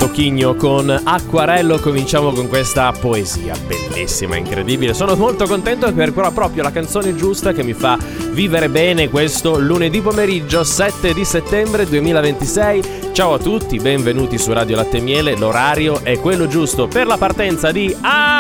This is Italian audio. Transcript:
Tocchigno con Acquarello. Cominciamo con questa poesia bellissima, incredibile. Sono molto contento per proprio la canzone giusta che mi fa vivere bene questo lunedì pomeriggio 7 di settembre 2026. Ciao a tutti, benvenuti su Radio Latte e Miele. L'orario è quello giusto per la partenza di